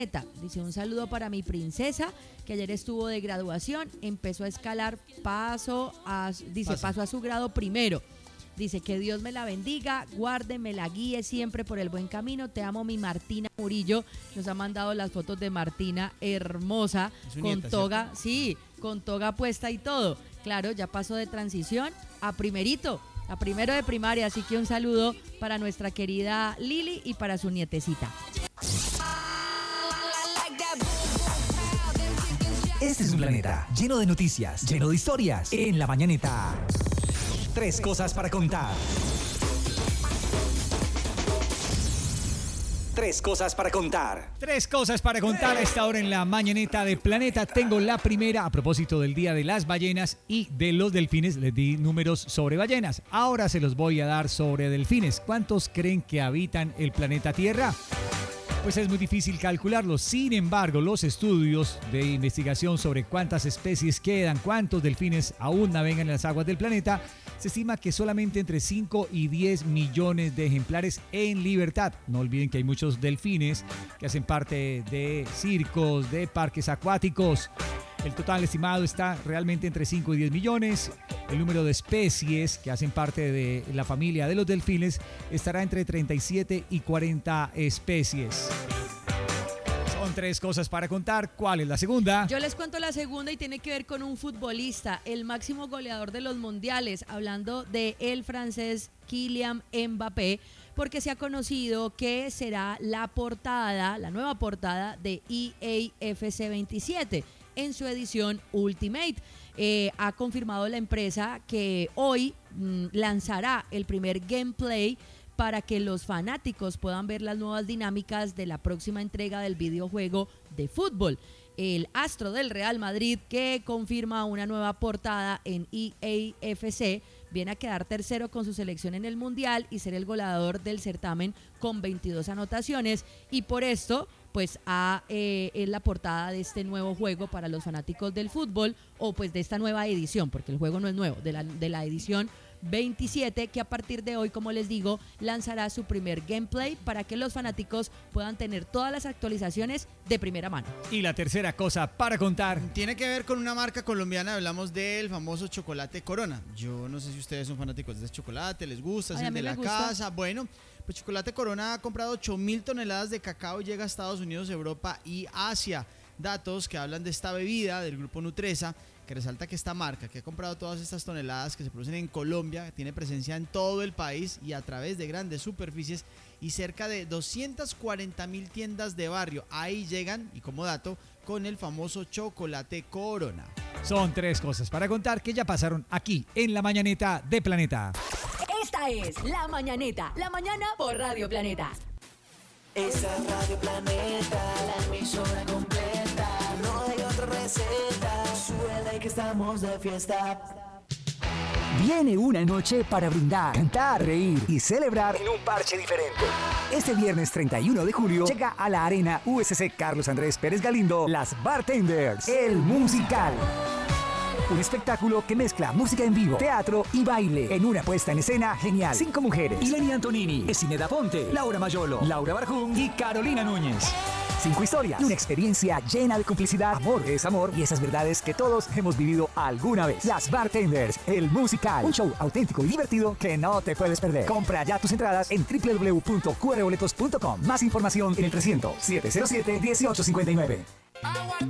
Dice, un saludo para mi princesa, que ayer estuvo de graduación, empezó a escalar paso a su grado primero. Dice, que Dios me la bendiga, guarde, me la guíe siempre por el buen camino. Te amo, mi Martina Murillo. Nos ha mandado las fotos de Martina, hermosa, con nieta, toga, ¿cierto? sí, con toga puesta y todo. Claro, ya pasó de transición a primero de primaria, así que un saludo para nuestra querida Lili y para su nietecita. Este es un planeta lleno de noticias, lleno de historias. En La Mañanita, 3 cosas para contar. 3 cosas para contar. 3 cosas para contar a esta hora en La Mañanita de Planeta. Tengo la primera a propósito del Día de las Ballenas y de los delfines. Les di números sobre ballenas. Ahora se los voy a dar sobre delfines. ¿Cuántos creen que habitan el planeta Tierra? Pues es muy difícil calcularlo. Sin embargo, los estudios de investigación sobre cuántas especies quedan, cuántos delfines aún navegan en las aguas del planeta, se estima que solamente entre 5 y 10 millones de ejemplares en libertad. No olviden que hay muchos delfines que hacen parte de circos, de parques acuáticos. El total estimado está realmente entre 5 y 10 millones. El número de especies que hacen parte de la familia de los delfines estará entre 37 y 40 especies. Son 3 cosas para contar. ¿Cuál es la segunda? Yo les cuento la segunda y tiene que ver con un futbolista, el máximo goleador de los mundiales, hablando de el francés Kylian Mbappé, porque se ha conocido que será la nueva portada de EA FC 27 en su edición Ultimate. Ha confirmado la empresa que hoy lanzará el primer gameplay para que los fanáticos puedan ver las nuevas dinámicas de la próxima entrega del videojuego de fútbol. El astro del Real Madrid, que confirma una nueva portada en EA FC, viene a quedar tercero con su selección en el Mundial y ser el goleador del certamen con 22 anotaciones, y por esto pues es la portada de este nuevo juego para los fanáticos del fútbol, o pues de esta nueva edición, porque el juego no es nuevo, de la edición 27, que a partir de hoy, como les digo, lanzará su primer gameplay para que los fanáticos puedan tener todas las actualizaciones de primera mano. Y la tercera cosa para contar tiene que ver con una marca colombiana. Hablamos del famoso chocolate Corona. Yo no sé si ustedes son fanáticos de ese chocolate, les gusta, es el de la casa. Bueno, pues Chocolate Corona ha comprado 8,000 toneladas de cacao y llega a Estados Unidos, Europa y Asia. Datos que hablan de esta bebida del grupo Nutresa, que resalta que esta marca, que ha comprado todas estas toneladas que se producen en Colombia, tiene presencia en todo el país y a través de grandes superficies y cerca de 240,000 tiendas de barrio. Ahí llegan, y como dato, con el famoso chocolate Corona. Son 3 cosas para contar que ya pasaron aquí en La Mañanita de Planeta. Esta es La Mañanita, la mañana por Radio Planeta. Esa es Radio Planeta, la emisora completa. No hay otra receta, súbela y que estamos de fiesta. Viene una noche para brindar, cantar, reír y celebrar en un parche diferente. Este viernes 31 de julio llega a la Arena USC Carlos Andrés Pérez Galindo Las Bartenders, el musical. Un espectáculo que mezcla música en vivo, teatro y baile en una puesta en escena genial. 5 mujeres: Ilenia Antonini, Esineda Ponte, Laura Mayolo, Laura Barjún y Carolina Núñez. 5 historias y una experiencia llena de complicidad, amor es amor y esas verdades que todos hemos vivido alguna vez. Las Bartenders, el musical. Un show auténtico y divertido que no te puedes perder. Compra ya tus entradas en www.qrboletos.com. Más información en el 300-707-1859.